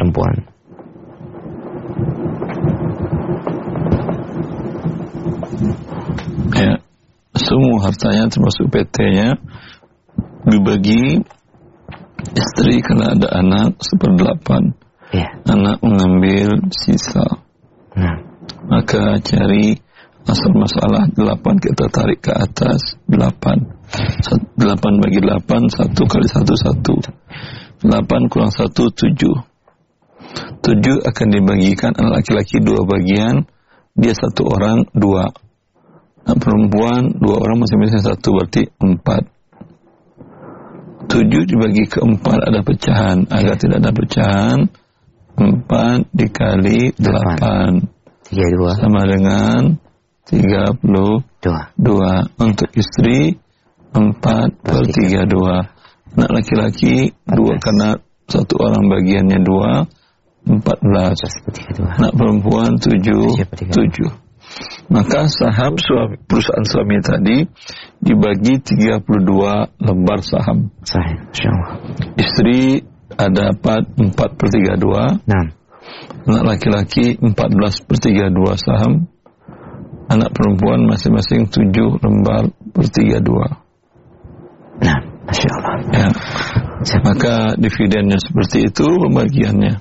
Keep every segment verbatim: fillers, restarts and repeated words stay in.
perempuan. Ya, semua hartanya termasuk P T-nya dibagi, istri karena ada anak seperdelapan, ya. Anak mengambil sisa. Nah. Maka cari asal masalah delapan, kita tarik ke atas delapan. Delapan bagi delapan, satu kali satu satu. Delapan kurang satu tujuh. Tujuh akan dibagikan anak laki-laki dua bagian, dia satu orang dua. Nah, perempuan dua orang masing-masing satu, berarti empat. Tujuh dibagi ke empat ada pecahan. Agar tidak ada pecahan, empat dikali delapan sama dengan tiga puluh dua. Untuk istri empat per tiga puluh dua. Anak laki-laki dua karena satu orang bagiannya dua, empat belas. Anak perempuan tujuh, tujuh. Maka saham suami, perusahaan suami tadi dibagi tiga puluh dua lembar saham. Sahih, insyaallah. Istri ada dapat empat per tiga puluh dua. Nah. Anak laki-laki empat belas per tiga puluh dua saham. Anak perempuan masing-masing tujuh lembar per tiga puluh dua. Nah, masyaallah. Ya. Maka dividennya seperti itu pembagiannya.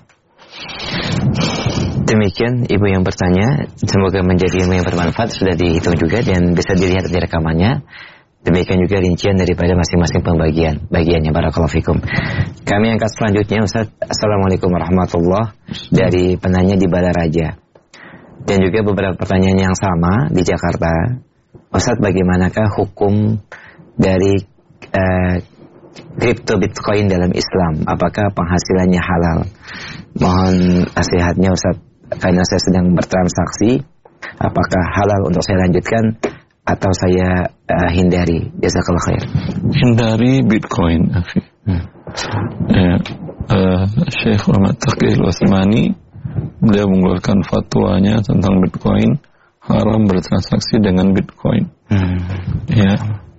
Demikian ibu yang bertanya, semoga menjadi ilmu yang bermanfaat, sudah dihitung juga dan bisa dilihat di rekamannya. Demikian juga rincian daripada masing-masing pembagian bagiannya. Barakallahu fikum. Kami angkat selanjutnya, Ustaz. Assalamualaikum warahmatullahi wabarakatuh, dari penanya di Balaraja. Dan juga beberapa pertanyaan yang sama di Jakarta. Ustaz, bagaimanakah hukum dari uh, kripto Bitcoin dalam Islam? Apakah penghasilannya halal? Mohon nasihatnya, Ustaz, karena saya sedang bertransaksi. Apakah halal untuk saya lanjutkan atau saya uh, hindari? Jazakallah khair. Hindari Bitcoin. Hmm. Ya, uh, Syekh Muhammad Taqi Al-Utsmani, beliau mengeluarkan fatwanya tentang Bitcoin, haram bertransaksi dengan Bitcoin. Hmm. Ya.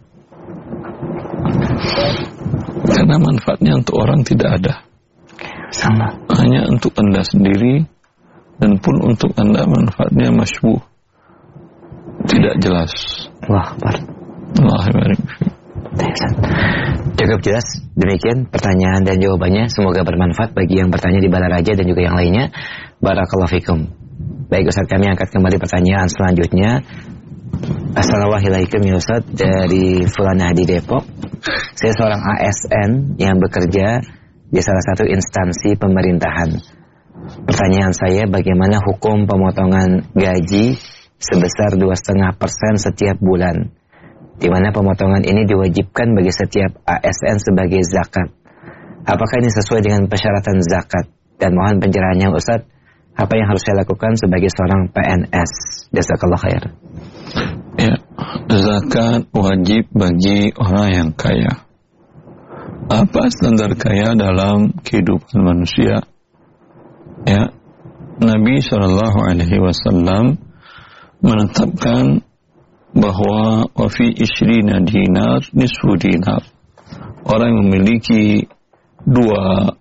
Karena manfaatnya untuk orang tidak ada. Sama. Hanya untuk Anda sendiri, dan pun untuk Anda manfaatnya masybuh, tidak jelas. Wah, bar. Allah barik. Cukup jelas. Demikian pertanyaan dan jawabannya, semoga bermanfaat bagi yang bertanya di Balaraja dan juga yang lainnya. Barakallahu fikum. Baik Ustaz, kami angkat kembali pertanyaan selanjutnya. Assalamualaikum ya Ustaz, dari Fulanah di Depok. Saya seorang A S N yang bekerja di salah satu instansi pemerintahan. Pertanyaan saya, bagaimana hukum pemotongan gaji sebesar dua koma lima persen setiap bulan, di mana pemotongan ini diwajibkan bagi setiap A S N sebagai zakat? Apakah ini sesuai dengan persyaratan zakat? Dan mohon pencerahannya Ustaz, apa yang harus saya lakukan sebagai seorang P N S? Jazakallah khair. Ya, zakat wajib bagi orang yang kaya. Apa standar kaya dalam kehidupan manusia? Ya, Nabi shallallahu alaihi wasallam menetapkan bahwa wafi ishrina dinar nisfu dinar. Orang yang memiliki dua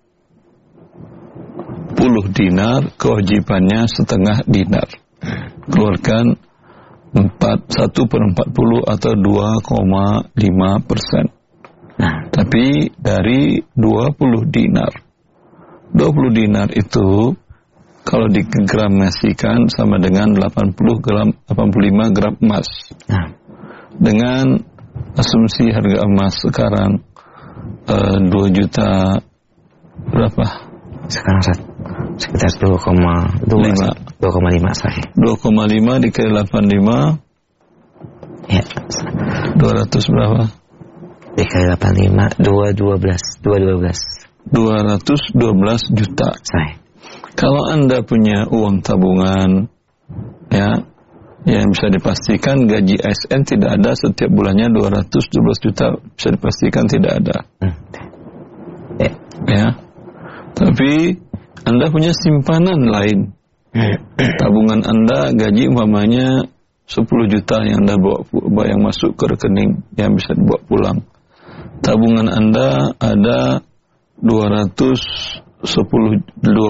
puluh dinar, kewajibannya setengah dinar. Keluarkan empat, satu per empat puluh atau dua koma lima persen. Nah, tapi dari dua puluh dinar. dua puluh dinar itu kalau digramasikan sama dengan delapan puluh gram, delapan puluh lima gram emas. Nah, dengan asumsi harga emas sekarang uh, dua juta berapa? Sekarang sekitar dua koma lima saya. dua koma lima dikali delapan puluh lima. Ya. dua ratus berapa? Dikali delapan puluh lima, dua dua belas, dua dua belas. dua ratus dua belas juta. Saya. Kalau Anda punya uang tabungan, ya, yang bisa dipastikan gaji A S N tidak ada setiap bulannya dua ratus dua belas juta, bisa dipastikan tidak ada. Hmm. Ya. Ya. Tapi Anda punya simpanan lain. Tabungan Anda gaji umpamanya sepuluh juta yang Anda bawa, bawa yang masuk ke rekening yang bisa dibawa pulang. Tabungan Anda ada dua ratus sepuluh